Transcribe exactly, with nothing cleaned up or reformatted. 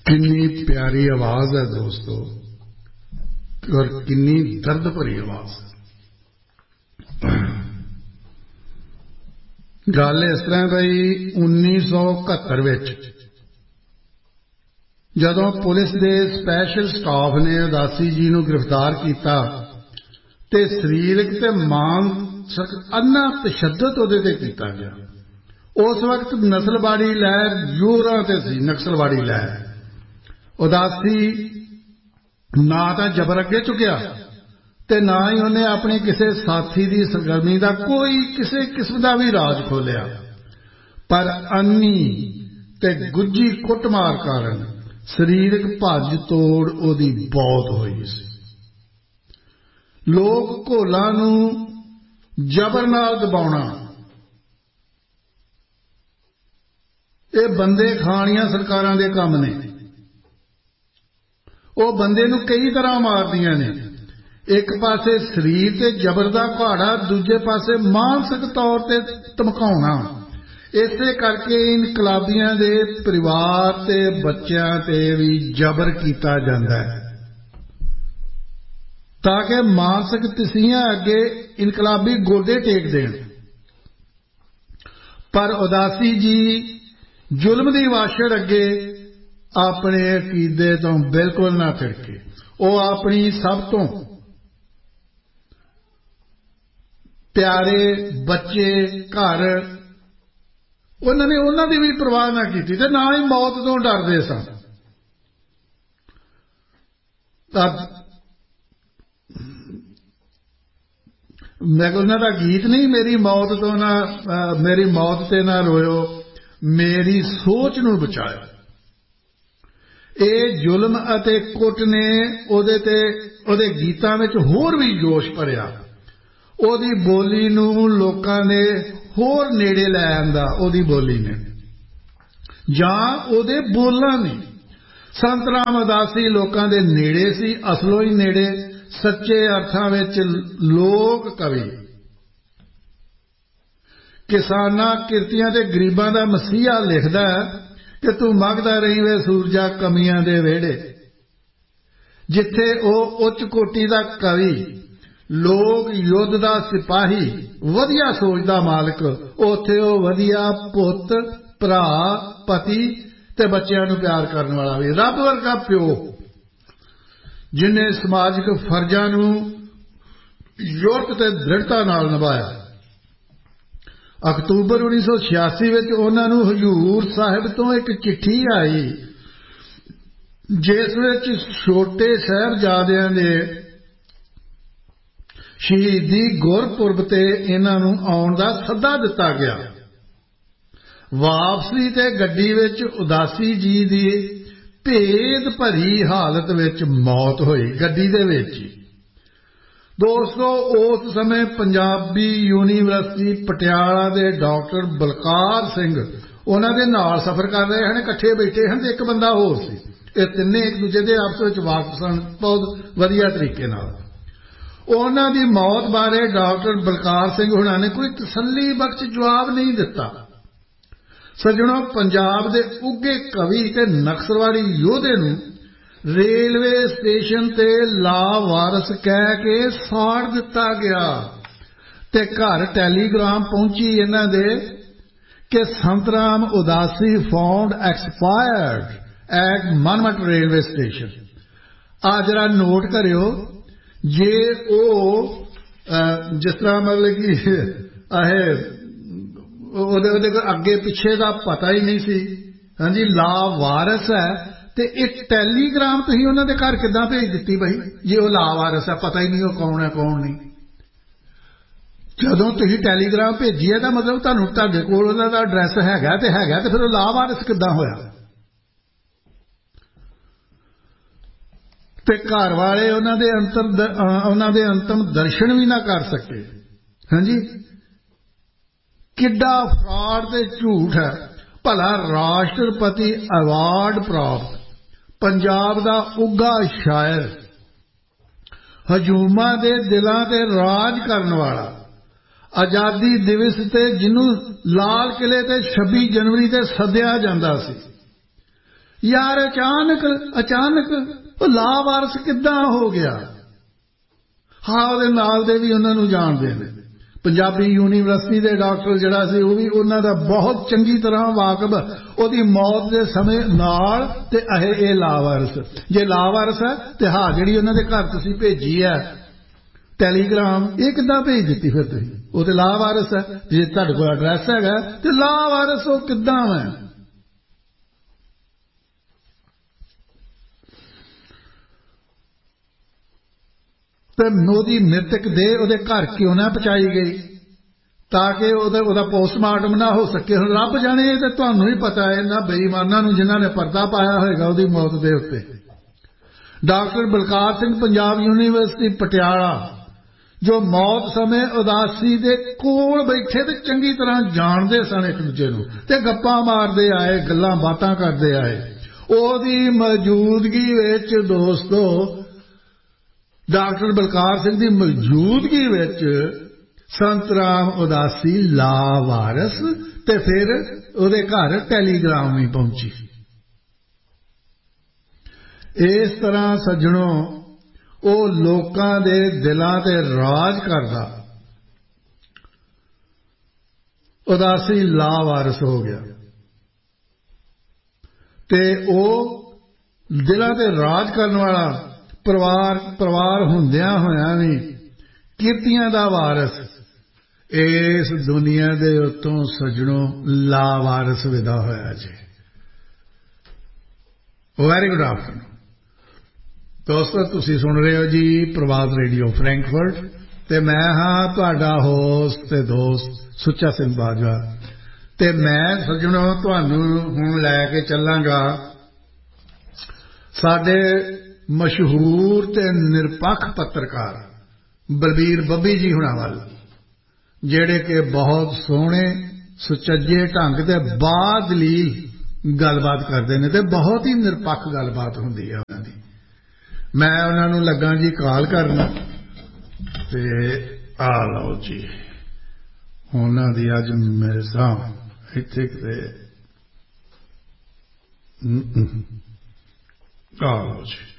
कितनी प्यारी आवाज है दोस्तों और कितनी दर्द भरी आवाज है। गल इस तरह बई उन्नीस सौ इकहत्तर विच जदों पुलिस दे स्पैशल स्टाफ ने उदासी जी नूं गिरफ्तार किया ते शरीरक ते मानसिक अन्ना तशद्दद उहदे ते कीता गया। उस वक्त नस्लवाड़ी लहर जोरां ते सी। नक्सलवाड़ी लहर उदासी ना तो जबर अगे चुकिया ते ना ही उन्हें अपने किसी साथी की सरगर्मी का कोई किसी किस्म का भी राज खोलिया, पर अन्नी ते गुज्जी कुटमार कारण शरीरक भज तोड़ उहदी बहुत हुई सी। लोग घोलां नूं जबर नाल दबाउणा ये बंदे खाणियां सरकारां दे काम ने। वो बंदे नूं कई तरह मारदियां ने। एक पासे शरीर ते जबर दा घाड़ा, दूजे पासे मानसिक तौर ते धमकाउणा। इसे करके इनकलाबियां दे परिवार ते बच्चियां ते भी जबर कीता जांदा है ताकि मानसिक तसीहां अगे इनकलाबी गोडे टेक देण। पर उदासी जी जुल्म दी वाछड़ अगे अपने अकीदे तो बिल्कुल ना थिड़के। वो अपनी सब तो प्यारे बच्चे घर उन्होंने उन्होंने भी परवाह ना की ते ना ही मौत तो डरदे सन। मैं उन्होंने गीत नहीं, मेरी मौत तो ना मेरी मौत ते ना रोयो, मेरी सोच नूं बचाओ। ये जुल्म अते कुट ने ओदे ते ओदे गीतां विच होर भी जोश भरिया। ओदी बोली नूं लोकां ने होर नेड़े लै आंदा। ओदी बोली ने जां ओदे बोलां ने। संत राम उदासी लोकां दे नेड़े सी, असलों ही नेड़े, सच्चे अर्थां विच लोक कवि। किसानां किरतियां ते गरीबां दा मसीहा लिखदा कि तू मंगदा रही वे सूरजा कमियां दे वेड़े। जिथे ओ उच्च कोटि दा कवि, लोग युद्ध दा सिपाही, वधिया सोच दा मालिक, उथे ओ वधिया पुत, भरा, पति ते बच्चियां नूं प्यार करन वाला भी, रब वर्गा प्यो जिन्हें समाजिक फर्जां नूं युक्त ते दृढ़ता नाल निभाया। अक्तूबर उन्नीस सौ छियासी विच उन्हां नूं हजूर साहिब तो एक चिट्ठी आई जिस विच छोटे साहिबजादियां दे शहीदी गुरपुरब ते इन्हां नूं आउण दा सੱਦਾ दिता गया। वापसी ते गड्डी विच उदासी जी दी भेद भरी हालत विच मौत हुई। गड्डी दे विच दोस्तों उस समय पंजाबी यूनीवर्सिटी पटियाला दे डॉक्टर बलकार सिंह उन्हां दे नाल सफर कर रहे हैं, इकट्ठे बैठे हैं। एक बंदा होर सी। ये तिन्ने एक दूजे दे आपस विच वाकफ सन बहुत वधिया तरीके नाल। उन्हां दी मौत बारे डॉक्टर बलकार सिंह हुणां ने कोई तसल्ली बख्श जवाब नहीं दिता। सज्जणों, पंजाब दे उगे कवि ते नक्सलवाड़ी योधे नूं रेलवे स्टेशन ते लावारस कह के साड़ दिता गया ते घर टैलीग्राम पहुंची इन्हां दे कि संत राम उदासी found expired eight मनमट railway station. आ जरा नोट करियो, जे ओ जिस तरह मतलब कि ओहदे अगे पिछे का पता ही नहीं सी। हाँ जी, लावारस है ते एक टैलीग्राम तुसीं उन्हां दे घर किदां भेज दित्ती बई जे वो लावारस है, पता ही नहीं वो कौन है कौन नहीं। जदों तुसीं टैलीग्राम भेजी है तां मतलब तुहानूं तुहाडे कोल उन्हां दा एड्रैस हैगा ते हैगा ते फिर वो लावारस किदां होया। ते घर वाले उन्हां दे अंतर उन्हां दे अंतिम दर्शन भी ना कर सके। हाँ जी, किड्डा फ्रॉड ते झूठ है। भला राष्ट्रपति अवार्ड प्राप्त पंजाब दा उगा शायर, हजूमा दे दिलां ते राज करन वाला, आजादी दिवस ते जिन्हों लाल किले ते छब्बी जनवरी ते सद्या जांदा सी, यार अचानक अचानक वो लावारस किद्दां हो गया। हाँ ਉਹਦੇ ਨਾਲ ਦੇ ਵੀ ਉਹਨਾਂ ਨੂੰ ਜਾਣਦੇ ਨੇ। पंजाबी यूनीवर्सिटी के डॉक्टर जिहड़ा सी वो भी उन्हां दा बहुत चंगी तरह वाकफ ਉਹਦੀ मौत के समय नाल ते अहे ये लावारस जे लावारस है तो हाँ जिहड़ी उन्हां दे घर तुसीं भेजी है टैलीग्राम ये किद्दां भेज दित्ती फिर तुसीं वो ते लावारस है। जे तुहाडे कोल एड्रैस हैगा ते लावारस वो किद्दां है। मोदी मृतक देह ਉਹਦੇ घर क्यों ना पहुंचाई गई ताकि ਉਹਦਾ पोस्टमार्टम ना हो सके। ਹੁਣ ਰੱਬ जाने ਤੇ ਤੁਹਾਨੂੰ ही पता है ना बेईमानां ਨੂੰ जिन्हां ने पर्दा पाया होएगा ਉਹਦੀ मौत ਦੇ ਉੱਤੇ। डॉक्टर बलकार सिंह पंजाब यूनीवर्सिटी पटियाला जो मौत समय उदासी दे कोल बैठे ते चंगी तरह जानते सन एक दूजे नूं ते गप्पां मारदे आए गल्लां बातां करदे आए। ਉਹਦੀ मौजूदगी विच दोस्तों डॉक्टर बलकार सिंह की मौजूदगी विच संत राम उदासी लावारस ते फिर उहदे घर टैलीग्राम भी पहुंची। इस तरह सज्जणों वो लोकां दे दिलां ते राज करदा उदासी लावारस हो गया ते वो दिलां ते राज करने वाला परिवार परिवार हुंदियां होयां भी कीर्तियां दा वारस इस दुनिया दे उत्तों सज्जणों लावारस विदा होया जी। वेरी गुड आफ्टरनून दोस्तों तुसीं सुन रहे हो जी प्रभात रेडियो फ्रैंकफर्ट ते मैं हाँ तुहाडा होस्ट ते दोस्त सुच्चा सिंह बाजवा ते मैं सज्जणों तुहानूं हुण लैके चलांगा साडे मशहूर ते निरपक्ष पत्रकार बलबीर बब्बी जी हुणां वल जेड़े के बहुत सोहणे सुचज्जे ढंग ते बादलील गलबात करते हैं ते बहुत ही निरपक्ष गलबात हुंदी है उन्हां दी। मैं उन्हां नूं लग्गा जी कॉल करना ते आ लो जी उन्हां दी अज मिसां इत्थे किते आ लो जी।